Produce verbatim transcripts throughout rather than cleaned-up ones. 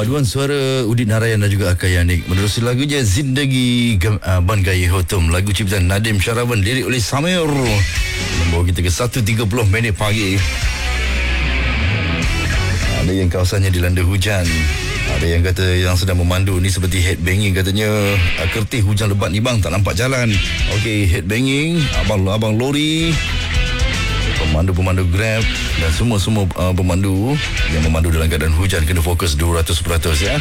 Paduan suara Udin Narayan dan juga Akay Yanik menerusi lagunya Zindagi uh, Ban Gaya Hotum, lagu ciptaan Nadim Syarawan, lirik oleh Samir, membawa kita ke satu tiga puluh minit pagi. Ada yang kawasannya dilanda hujan, ada yang kata yang sedang memandu ni seperti headbanging katanya. uh, Kertih hujan lebat ni bang, tak nampak jalan. Okey, headbanging, abang-abang lori, pemandu-pemandu Grab dan semua-semua uh, pemandu yang memandu dalam keadaan hujan kena fokus dua ratus peratus ya.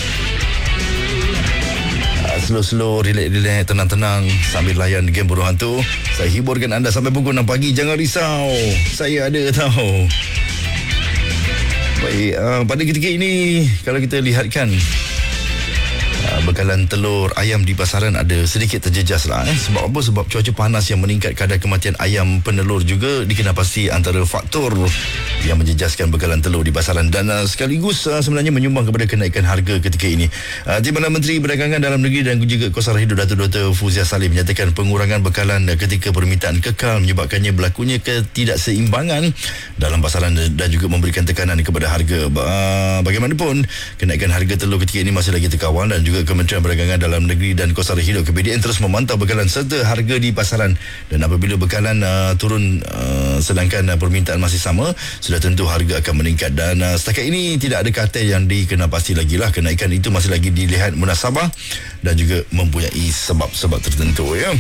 Uh, slow-slow, relax-relax, tenang-tenang sambil layan game Buruh Hantu. Saya hiburkan anda sampai pukul enam pagi. Jangan risau, saya ada tahu. Baik, uh, pada ketika ini kalau kita lihatkan uh, bekalan telur ayam di pasaran ada sedikit terjejas lah eh. Sebab apa? Sebab cuaca panas yang meningkat kadar kematian ayam penelur juga dikenal pasti antara faktor yang menjejaskan bekalan telur di pasaran dan uh, sekaligus uh, sebenarnya menyumbang kepada kenaikan harga ketika ini. Uh, Timbalan Menteri Perdagangan Dalam Negeri dan juga Kosara Hidup Datuk Doktor Fuzia Salim menyatakan pengurangan bekalan uh, ketika permintaan kekal menyebabkannya berlakunya ketidakseimbangan dalam pasaran dan juga memberikan tekanan kepada harga. Uh, bagaimanapun, kenaikan harga telur ketika ini masih lagi terkawal dan juga Kementerian Perdagangan Dalam Negeri dan Kosara Hidup K P D N terus memantau bekalan serta harga di pasaran, dan apabila bekalan uh, turun uh, sedangkan uh, permintaan masih sama, sudah tentu harga akan meningkat. Dan uh, setakat ini tidak ada kartel yang dikenal pasti lagi lah. Kenaikan itu masih lagi dilihat munasabah dan juga mempunyai sebab-sebab tertentu ya.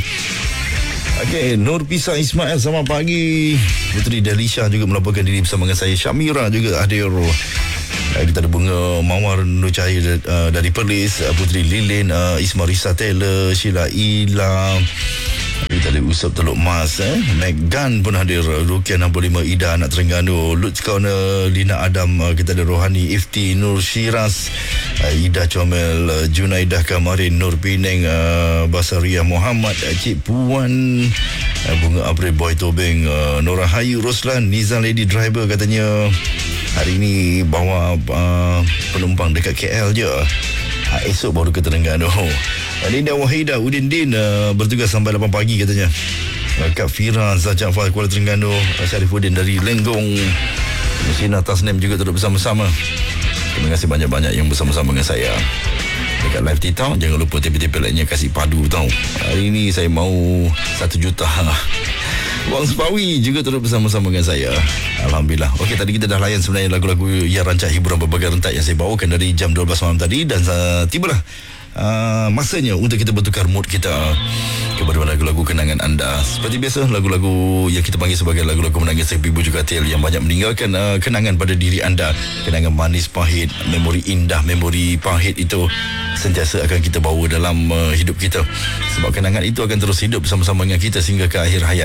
Okey, Nur Pisa Ismail, selamat pagi. Puteri Delisha juga melaporkan diri bersama dengan saya. Syamira juga hadir. Uh, kita ada Bunga Mawar Nur Cahaya uh, dari Perlis, uh, Puteri Lilin, uh, Isma Risa Taylor, Sheila Ila, kita ada Usop Teluk Mas, eh? Meggan pun hadir, Rukia enam puluh lima, Ida anak Terengganu, Lutz Corner, Lina Adam, uh, kita ada Rohani Ifti, Nur Shiraz, uh, Ida Comel, uh, Junaidah Kamarin, Nur Pineng, uh, Basaria Muhammad, uh, Cik Puan, uh, Bunga April, Boy Tobeng, uh, Nora Hayu, Roslan, Nizam Lady Driver katanya hari ini bawa uh, penumpang dekat K L je. Ha, esok baru ke Terengganu. Linda Wahidah Udin Din uh, bertugas sampai lapan pagi katanya. uh, Kak Fira Zajafar Kuala Terengganu, uh, Syarifuddin dari Lenggong, Sina Tasnim juga turut bersama-sama. Terima kasih banyak-banyak yang bersama-sama dengan saya dekat live TikTok. Jangan lupa T P T P lainnya kasih padu tau. Hari ini saya mau satu juta. Wang Sepawi juga turut bersama-sama dengan saya. Alhamdulillah. Okey, tadi kita dah layan sebenarnya lagu-lagu yang rancak hiburan berbagai rentak yang saya bawakan dari jam dua belas malam tadi. Dan uh, tibalah uh, masanya untuk kita bertukar mood kita kepada lagu-lagu kenangan anda. Seperti biasa, lagu-lagu yang kita panggil sebagai lagu-lagu menangis sepi bujuk katil yang banyak meninggalkan uh, kenangan pada diri anda. Kenangan manis pahit, memori indah, memori pahit itu sentiasa akan kita bawa dalam uh, hidup kita. Sebab kenangan itu akan terus hidup bersama-sama dengan kita sehingga ke akhir hayat.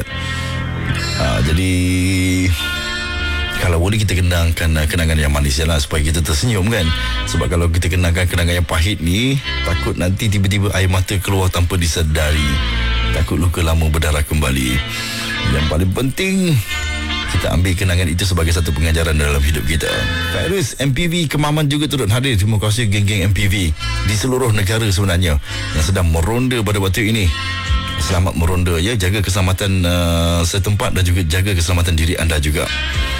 Uh, jadi kalau boleh kita kenangkan uh, kenangan yang manis je lah supaya kita tersenyum kan. Sebab kalau kita kenangkan kenangan yang pahit ni, takut nanti tiba-tiba air mata keluar tanpa disedari. Takut luka lama berdarah kembali. Yang paling penting, kita ambil kenangan itu sebagai satu pengajaran dalam hidup kita. Fairuz M P V Kemaman juga turut hadir. Terima kasih geng-geng M P V di seluruh negara sebenarnya yang sedang meronda pada waktu ini. Selamat meronda ya, jaga keselamatan uh, setempat dan juga jaga keselamatan diri anda juga.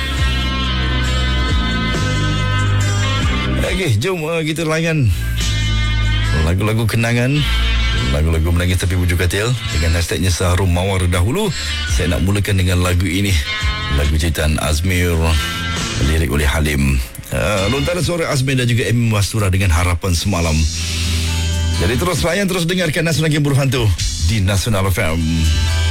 Okey, jom uh, kita layan lagu-lagu kenangan, lagu-lagu menangis tepi bujur katil dengan hashtagnya Seharum Mawar dahulu. Saya nak mulakan dengan lagu ini, lagu ciptaan Azmir, lirik oleh Halim. Uh, lontaran suara Azmir dan juga Amy Mastura dengan Harapan Semalam. Jadi terus layan, terus dengarkan Nasional Game Buruh Hantu di Nasional F M.